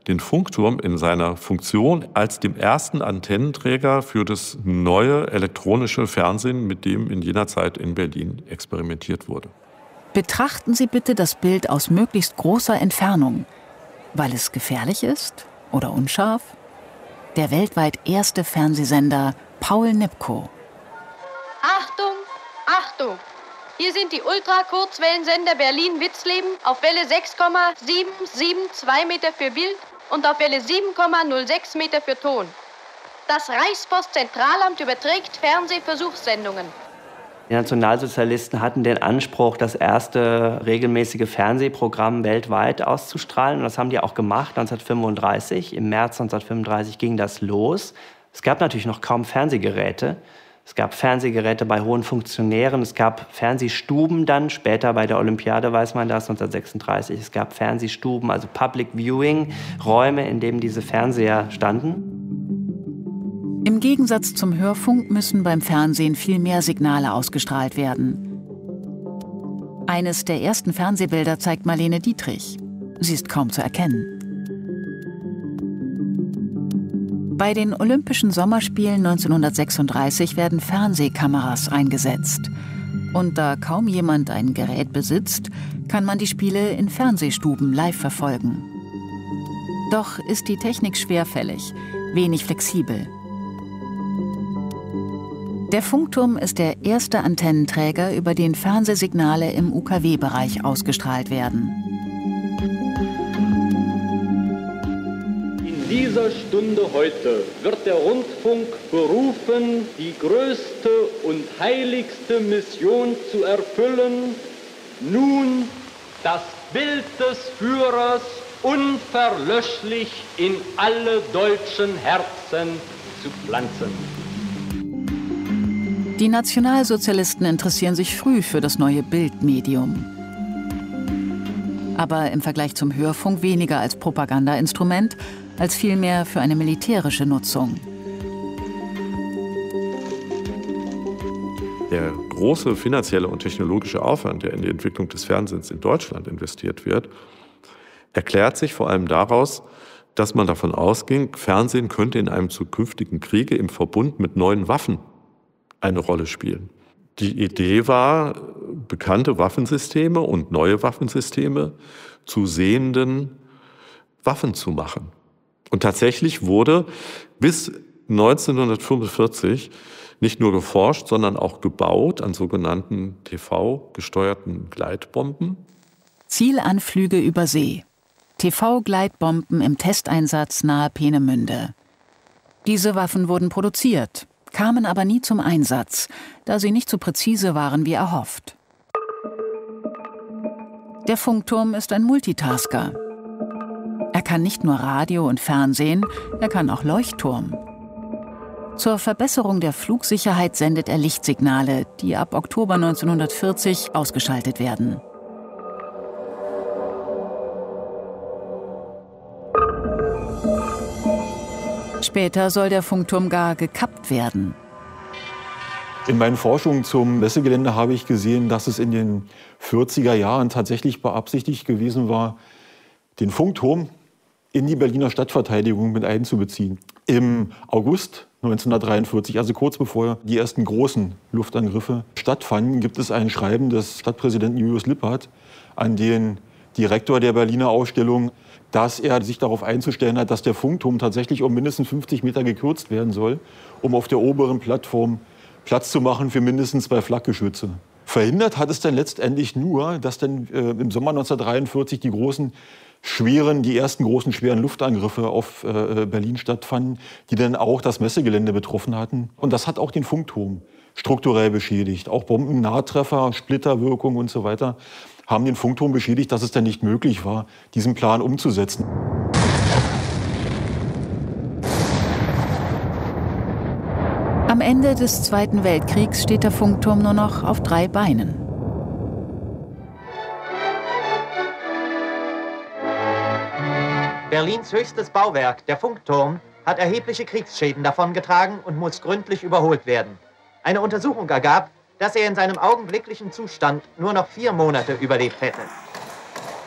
den Funkturm in seiner Funktion als dem ersten Antennenträger für das neue elektronische Fernsehen, mit dem in jener Zeit in Berlin experimentiert wurde. Betrachten Sie bitte das Bild aus möglichst großer Entfernung, weil es gefährlich ist oder unscharf. Der weltweit erste Fernsehsender Paul Nipkow. Achtung, Achtung! Hier sind die Ultrakurzwellensender Berlin-Witzleben auf Welle 6,772 Meter für Bild und auf Welle 7,06 Meter für Ton. Das Reichspostzentralamt überträgt Fernsehversuchssendungen. Die Nationalsozialisten hatten den Anspruch, das erste regelmäßige Fernsehprogramm weltweit auszustrahlen. Und das haben die auch gemacht, 1935. Im März 1935 ging das los. Es gab natürlich noch kaum Fernsehgeräte. Es gab Fernsehgeräte bei hohen Funktionären. Es gab Fernsehstuben dann, später bei der Olympiade weiß man das, 1936. Es gab Fernsehstuben, also Public Viewing, Räume, in denen diese Fernseher standen. Im Gegensatz zum Hörfunk müssen beim Fernsehen viel mehr Signale ausgestrahlt werden. Eines der ersten Fernsehbilder zeigt Marlene Dietrich. Sie ist kaum zu erkennen. Bei den Olympischen Sommerspielen 1936 werden Fernsehkameras eingesetzt. Und da kaum jemand ein Gerät besitzt, kann man die Spiele in Fernsehstuben live verfolgen. Doch ist die Technik schwerfällig, wenig flexibel. Der Funkturm ist der erste Antennenträger, über den Fernsehsignale im UKW-Bereich ausgestrahlt werden. In dieser Stunde heute wird der Rundfunk berufen, die größte und heiligste Mission zu erfüllen, nun das Bild des Führers unverlöschlich in alle deutschen Herzen zu pflanzen. Die Nationalsozialisten interessieren sich früh für das neue Bildmedium. Aber im Vergleich zum Hörfunk weniger als Propagandainstrument, als vielmehr für eine militärische Nutzung. Der große finanzielle und technologische Aufwand, der in die Entwicklung des Fernsehens in Deutschland investiert wird, erklärt sich vor allem daraus, dass man davon ausging, Fernsehen könnte in einem zukünftigen Kriege im Verbund mit neuen Waffen eine Rolle spielen. Die Idee war, bekannte Waffensysteme und neue Waffensysteme zu sehenden Waffen zu machen. Und tatsächlich wurde bis 1945 nicht nur geforscht, sondern auch gebaut an sogenannten TV-gesteuerten Gleitbomben. Zielanflüge über See. TV-Gleitbomben im Testeinsatz nahe Peenemünde. Diese Waffen wurden produziert, kamen aber nie zum Einsatz, da sie nicht so präzise waren wie erhofft. Der Funkturm ist ein Multitasker. Er kann nicht nur Radio und Fernsehen, er kann auch Leuchtturm. Zur Verbesserung der Flugsicherheit sendet er Lichtsignale, die ab Oktober 1940 ausgeschaltet werden. Später soll der Funkturm gar gekappt werden. In meinen Forschungen zum Messegelände habe ich gesehen, dass es in den 40er Jahren tatsächlich beabsichtigt gewesen war, den Funkturm in die Berliner Stadtverteidigung mit einzubeziehen. Im August 1943, also kurz bevor die ersten großen Luftangriffe stattfanden, gibt es ein Schreiben des Stadtpräsidenten Julius Lippert an den Direktor der Berliner Ausstellung, dass er sich darauf einzustellen hat, dass der Funkturm tatsächlich um mindestens 50 Meter gekürzt werden soll, um auf der oberen Plattform Platz zu machen für mindestens 2 Flakgeschütze. Verhindert hat es dann letztendlich nur, dass dann im Sommer 1943 die ersten großen schweren Luftangriffe auf Berlin stattfanden, die dann auch das Messegelände betroffen hatten. Und das hat auch den Funkturm strukturell beschädigt. Auch Bomben, Nahtreffer, Splitterwirkung und so weiter haben den Funkturm beschädigt, dass es dann nicht möglich war, diesen Plan umzusetzen. Am Ende des Zweiten Weltkriegs steht der Funkturm nur noch auf 3 Beinen. Berlins höchstes Bauwerk, der Funkturm, hat erhebliche Kriegsschäden davongetragen und muss gründlich überholt werden. Eine Untersuchung ergab, dass er in seinem augenblicklichen Zustand nur noch 4 Monate überlebt hätte.